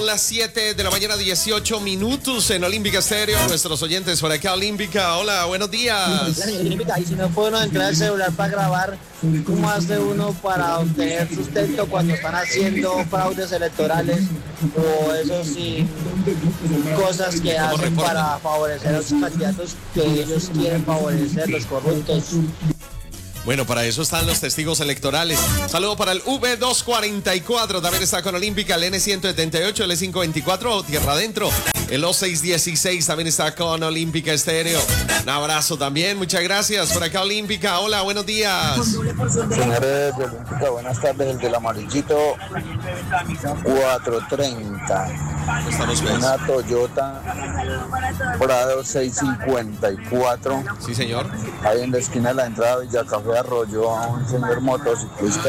Son las 7 de la mañana, 18 minutos en Olímpica Estéreo. Nuestros oyentes por acá, Olímpica. Hola, buenos días. Olímpica, y si no puede uno entrar al celular para grabar, ¿cómo hace uno para obtener sustento cuando están haciendo fraudes electorales o eso sí, cosas que hacen para favorecer a los candidatos que ellos quieren favorecer, los corruptos? Bueno, para eso están los testigos electorales. Saludo para el V244, también está con Olímpica, el N178, el E524, Tierra Adentro. El O616 también está con Olímpica Estéreo. Un abrazo también, muchas gracias. Por acá Olímpica, hola, buenos días. Señores de Olímpica, buenas tardes. El del amarillito 430. Estamos bien. Una Toyota Prado 654. Sí, señor. Ahí en la esquina de la entrada de Villacafé arrolló a un señor motociclista.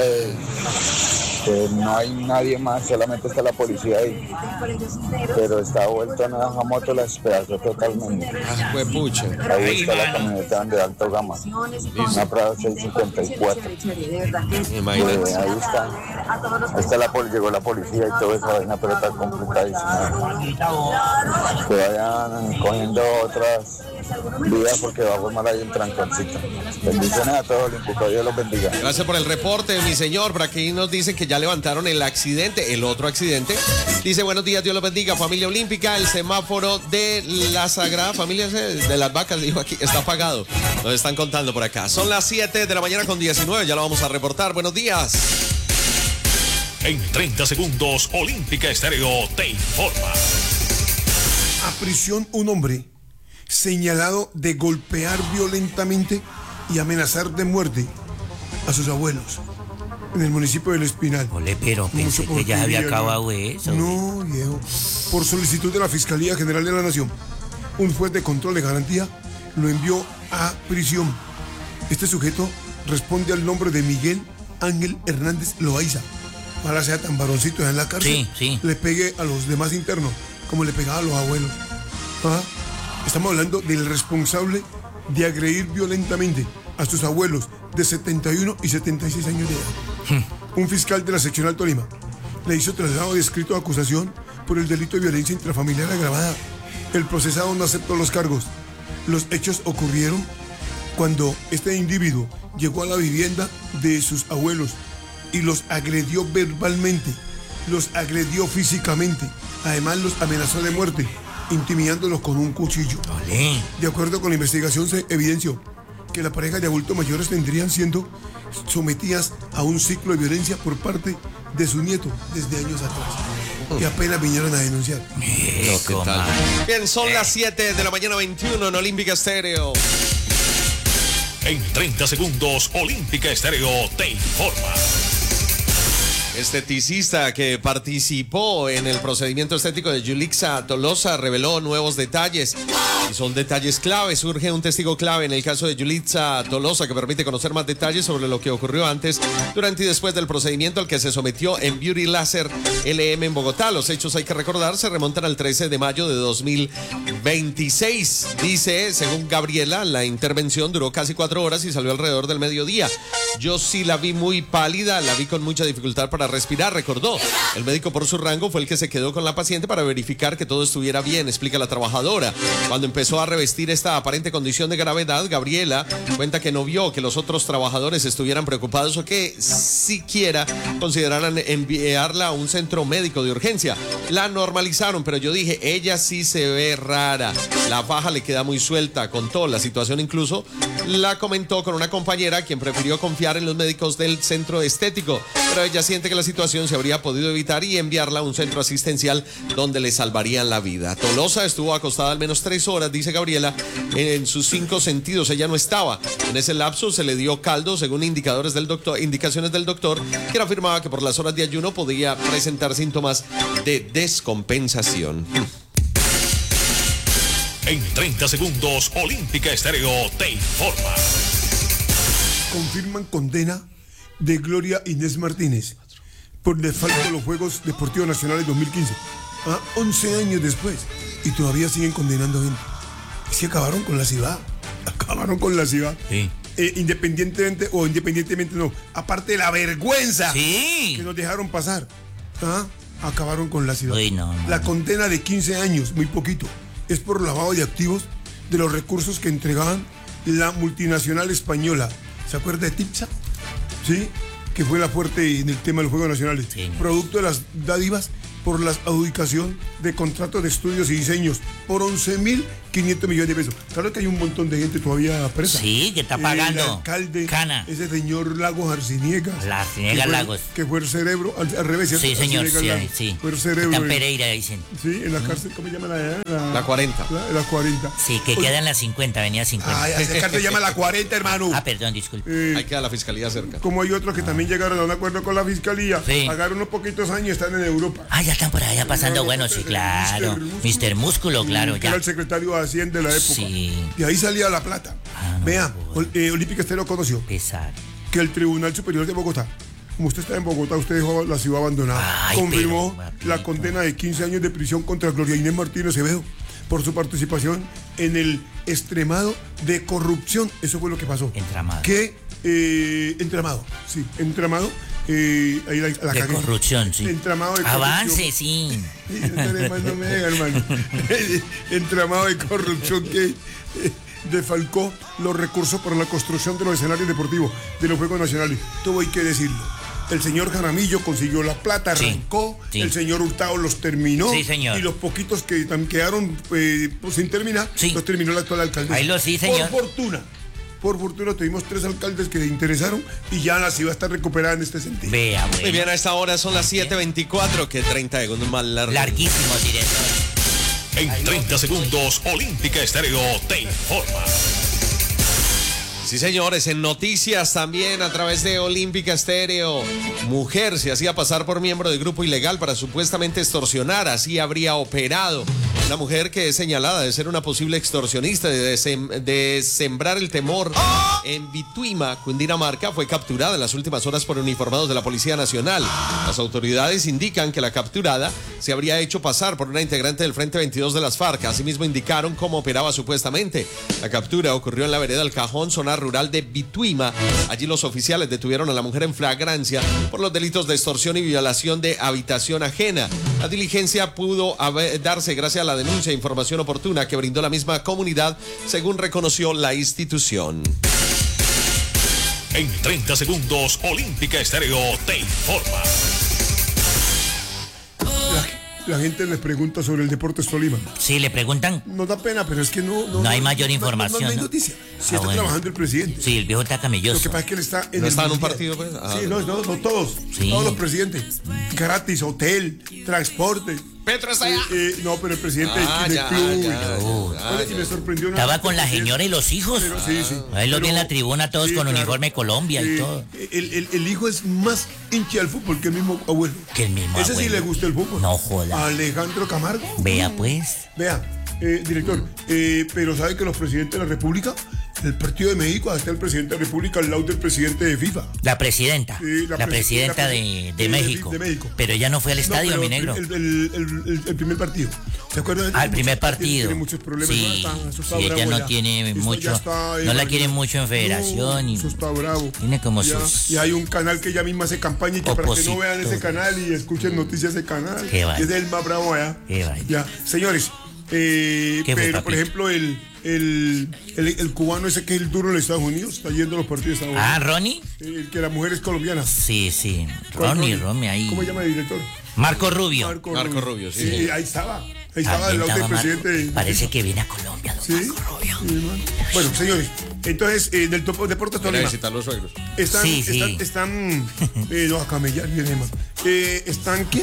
Que no hay nadie más, solamente está la policía ahí. Pero está vuelto a una moto, la despedazó totalmente. Ah, fue pucha. Ahí está la camioneta de alta gama. Una Prado 654. Imagínate. Ahí está. Ahí está llegó la policía y toda esa vaina, pero está complicadísima. Que vayan cogiendo otras vías porque va a formar ahí un tranconcito. Bendiciones a todos, Olímpico. Dios los bendiga. Gracias por el reporte, mi señor. Por aquí nos dicen que ya levantaron el accidente, el otro accidente. Dice, buenos días, Dios los bendiga, familia Olímpica. El semáforo de la Sagrada Familia de las Vacas, dijo aquí, está apagado. Nos están contando por acá. Son las 7 de la mañana con 19, ya lo vamos a reportar. Buenos días. En 30 segundos, Olímpica Estéreo te informa. A prisión un hombre señalado de golpear violentamente y amenazar de muerte a sus abuelos en el municipio del Espinal. Ole, pero pensé que ya había acabado eso. No, viejo. Por solicitud de la Fiscalía General de la Nación, un juez de control de garantía lo envió a prisión. Este sujeto responde al nombre de Miguel Ángel Hernández Loaiza. Ojalá sea tan varoncito en la cárcel. Sí. Le pegue a los demás internos como le pegaba a los abuelos. ¿Ah? Estamos hablando del responsable de agredir violentamente a sus abuelos de 71 y 76 años de edad. Un fiscal de la seccional Tolima le hizo traslado de escrito de acusación por el delito de violencia intrafamiliar agravada. El procesado no aceptó los cargos. Los hechos ocurrieron cuando este individuo llegó a la vivienda de sus abuelos y los agredió verbalmente, los agredió físicamente, además los amenazó de muerte, intimidándolos con un cuchillo. Olé. De acuerdo con la investigación se evidenció que la pareja de adultos mayores tendrían siendo sometidas a un ciclo de violencia por parte de su nieto desde años atrás, que apenas vinieron a denunciar. ¿Qué tal? Bien, son las 7 de la mañana 21 en Olímpica Estéreo. En 30 segundos, Olímpica Estéreo te informa. Esteticista que participó en el procedimiento estético de Yulixa Tolosa reveló nuevos detalles. Y son detalles clave. Surge un testigo clave en el caso de Yulixa Tolosa que permite conocer más detalles sobre lo que ocurrió antes, durante y después del procedimiento al que se sometió en Beauty Laser LM en Bogotá. Los hechos, hay que recordar, se remontan al 13 de mayo de 2026. Dice, según Gabriela, la intervención duró casi 4 horas y salió alrededor del mediodía. Yo sí la vi muy pálida, la vi con mucha dificultad para respirar, recordó. El médico, por su rango, fue el que se quedó con la paciente para verificar que todo estuviera bien, explica la trabajadora. Cuando empezó a revestir esta aparente condición de gravedad, Gabriela cuenta que no vio que los otros trabajadores estuvieran preocupados o que siquiera consideraran enviarla a un centro médico de urgencia. La normalizaron, pero yo dije, ella sí se ve rara. La faja le queda muy suelta, contó. La situación incluso la comentó con una compañera quien prefirió confiar en los médicos del centro estético, pero ella siente que la situación se habría podido evitar y enviarla a un centro asistencial donde le salvarían la vida. Tolosa estuvo acostada al menos 3 horas, dice Gabriela, en sus 5 sentidos. Ella no estaba. En ese lapso se le dio caldo, según indicaciones del doctor, quien afirmaba que por las horas de ayuno podía presentar síntomas de descompensación. En 30 segundos, Olímpica Estéreo te informa. Confirman condena de Gloria Inés Martínez por desfalco de los Juegos Deportivos Nacionales 2015. 11 años después y todavía siguen condenando gente. Es que acabaron con la ciudad. Sí. Independientemente no, aparte de la vergüenza que nos dejaron pasar. acabaron con la ciudad. Uy, no. La condena de 15 años, muy poquito, es por lavado de activos de los recursos que entregaban la multinacional española. ¿Se acuerda de Tipsa? Sí, que fue la fuerte en el tema de los Juegos Nacionales. Sí. Producto de las dádivas por la adjudicación de contratos de estudios y diseños por 11.500 millones de pesos. Claro que hay un montón de gente todavía presa. Sí, que está pagando. El alcalde, Cana. ese señor Lagos Arciniegas. Arciniegas Lagos. Que fue el cerebro, al revés. Sí, señor, sí. Fue el cerebro. Está en Pereira, dicen. Sí, en la cárcel, ¿cómo se llama La 40. La 40. Sí, que queda en la 50, venía 50. Ay, esa cárcel se llama la 40, hermano. Perdón, disculpe. Ahí queda la fiscalía cerca. Como hay otros que también llegaron a un acuerdo con la fiscalía, Sí. pagaron unos poquitos años y están en Europa. Ya están por allá pasando, bueno, sí, claro. Mr. Músculo, claro, Que ya. era el secretario de Hacienda de la época. Sí. Y ahí salía la plata. No, Vea, Olímpica Estéreo conoció pesar. que el Tribunal Superior de Bogotá, como usted está en Bogotá, usted dejó la ciudad abandonada, Ay, confirmó pero, papito, la condena de 15 años de prisión contra Gloria Inés Martínez Acevedo por su participación en el extremado de corrupción. Eso fue lo que pasó. Entramado. Entramado, sí, entramado. Ahí la De cagué. corrupción, sí. Entramado de Avance, sí. No me diga, hermano. Entramado de corrupción que defalcó los recursos para la construcción de los escenarios deportivos de los Juegos Nacionales. Todo hay que decirlo. El señor Jaramillo consiguió la plata, Sí, arrancó, sí. El señor Hurtado los terminó, Sí, señor. Y los poquitos que quedaron sin terminar, Sí. los terminó la actual alcaldesa. Ahí lo sí, señor. Por fortuna tuvimos 3 alcaldes que se interesaron y ya la ciudad está recuperada en este sentido. Vea, Muy bueno. bien, a esta hora son las 7:24, que 30 segundos más largo. Larguísimo, director. En 30 segundos, Olímpica Estéreo te informa. Sí, señores, en noticias también a través de Olímpica Estéreo. Mujer se hacía pasar por miembro de grupo ilegal para supuestamente extorsionar, así habría operado. Una mujer que es señalada de ser una posible extorsionista, de sembrar el temor en Bituima, Cundinamarca, fue capturada en las últimas horas por uniformados de la Policía Nacional. Las autoridades indican que la capturada se habría hecho pasar por una integrante del Frente 22 de las FARC. Asimismo indicaron cómo operaba supuestamente. La captura ocurrió en la vereda El Cajón, zona rural de Bituima. Allí los oficiales detuvieron a la mujer en flagrancia por los delitos de extorsión y violación de habitación ajena. La diligencia pudo darse gracias a la denuncia e información oportuna que brindó la misma comunidad, según reconoció la institución. En 30 segundos, Olímpica Estéreo te informa. La gente les pregunta sobre el Deportes Tolima. Sí, le preguntan. Nos da pena, pero es que no hay mayor información, No hay ¿no? noticia. Si está Bueno. trabajando el presidente. Sí, el viejo está Lo camelloso. que pasa es que él está en ¿No el estaba en un mundial. partido, pues? Ah. Sí, no todos. Sí. Todos los presidentes. Gratis, hotel, transporte. Petro está allá. No, pero el presidente Ah, del ya, club. ya, Oye, y me sorprendió una Estaba vez con el la presidente. señora y los hijos. Pero sí. Ahí lo vi en Pero- la tribuna todos sí, con claro. uniforme Colombia y todo. El hijo es más hincha del fútbol que el mismo abuelo. Que el mismo Ese sí abuelo. le gusta el fútbol. No joda. Alejandro Camargo. Vea pues. Vea, director, pero ¿sabe que los presidentes de la República, el Partido de México, hasta el presidente de la República al lado del presidente de FIFA? La presidenta. Sí, la presidenta de México. de México. Pero ella no fue al estadio, No, pero mi negro. El primer partido. ¿Se acuerdan? El primer partido. Tiene muchos problemas. Sí, Eso está sí, ella bravo no ya. tiene Eso mucho. ya está, No la quieren mucho en federación. No, y eso está bravo. tiene como Ya, sus. Y hay un canal que ella misma hace campaña y que para que no vean ese Opositor. canal y escuchen noticias de ese canal. Qué vaina. Es el más bravo allá. Qué vaina. Ya, señores. fue, Pero, por papito? ejemplo, el cubano ese que es el duro en los Estados Unidos está yendo a los partidos de Estados Unidos. ¿Ronnie? El que la mujer es colombiana. Sí. ¿Cuál Ronnie ahí. ¿Cómo se llama el director? Marco Rubio. Marco Rubio, sí. Sí, ahí estaba. Ahí estaba También del lado del estaba Marco. presidente. Parece que viene a Colombia, don Sí. Marco Rubio. Sí, hermano. Bueno, señores, entonces, del Deportes Para Tolima. visitar los suegros. Están no, a camellar viene más. ¿Están qué?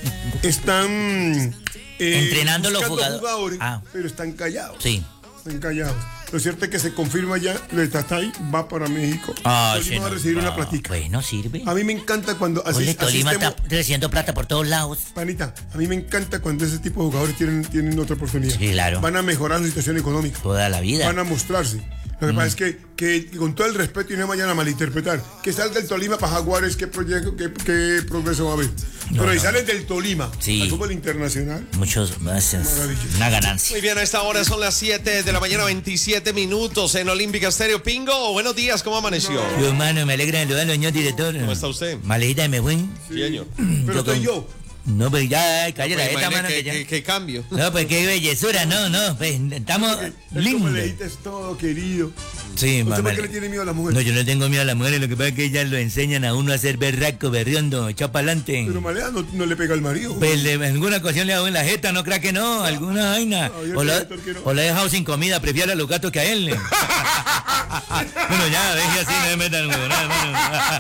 Están Entrenando los buscando jugadores. pero están callados. Sí. Están callados. Lo cierto es que se confirma ya, el Tatay va para México. Tolima sí, va a recibir una platica. Bueno, sirve. A mí me encanta cuando Oye, Tolima está asistemos- recibiendo plata por todos lados. Panita, a mí me encanta cuando ese tipo de jugadores tienen otra oportunidad. Sí, claro. Van a mejorar su situación económica. Toda la vida. Van a mostrarse. Lo que pasa es que con todo el respeto y no me vayan a malinterpretar, que salga el Tolima para Jaguares, ¿qué progreso va a haber? Pero si salen del Tolima Sí. al fútbol internacional, Muchos gracias. Maravilloso. Una ganancia. Muy bien, a esta hora son las 7 de la mañana, 27 minutos en Olímpica Estéreo. Pingo, buenos días, ¿cómo amaneció? Yo, hermano, me alegra saludarlo, señor director. ¿Cómo está usted? Malejita de Mejuen. Sí, señor. pero estoy yo. No, pues ya, calla la jeta, mano, que ya. ¿Qué cambio? No, pues qué bellezura, no, pues estamos Como lindos. le dijiste todo, querido. Sí, ¿Usted mamá. por qué le tiene miedo a las No, mujeres? yo no tengo miedo a las mujeres, lo que pasa es que ellas lo enseñan a uno a ser berraco, berriondo, echado para adelante. Pero Malea no le pega al marido. Pues en alguna ocasión le hago en la jeta, no crea que no, alguna vaina. No, yo O creo, la doctor, que no. he dejado sin comida, prefiero a los gatos que a él. Bueno, ya, deje así, no me metan huevonada, hermano.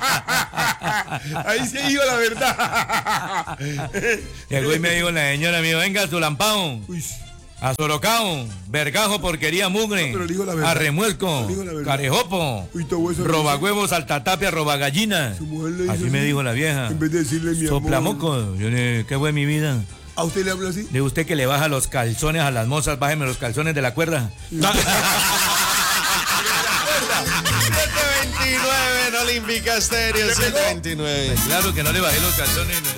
Ahí se iba la verdad. Llegó y me dijo la señora, mío, venga, su lampao, Uy, a Sorocao, vergajo, porquería, mugre, No, pero le digo la verdad. a remuelco, Le digo la verdad. carejopo, Uy, todo eso. robahuevos, saltatapia, robagallina. Su mujer le dice Así me dijo la vieja. En vez de decirle mi amor. Soplamoco, yo le, ¿qué fue mi vida? ¿A usted le habla así? De usted que le baja los calzones a las mozas, bájeme los calzones de la cuerda. 729 en Olímpica Estéreo, 729. Claro que no le bajé los calzones.